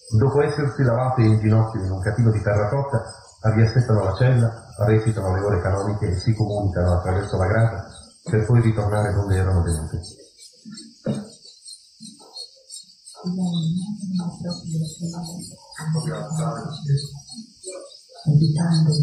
Dopo essersi lavate in ginocchio in un catino di terracotta, riaspettano la cella, recitano le ore canoniche e si comunicano attraverso la grata per poi ritornare dove erano venute. Evitando